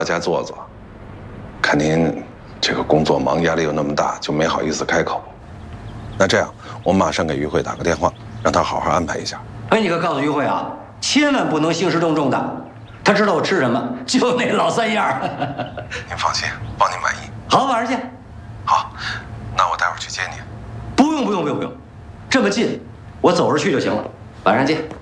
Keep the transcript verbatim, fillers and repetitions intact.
家坐坐。看您这个工作忙，压力又那么大，就没好意思开口。那这样，我马上给于慧打个电话，让她好好安排一下。 哎，你可告诉于慧啊，千万不能兴师动众的。她知道我吃什么，就那老三样。 您放心，帮您满意。 好，晚上见。 好，那我待会儿去接您。 不用不用不用不用，这么近，我走着去就行了。晚上见。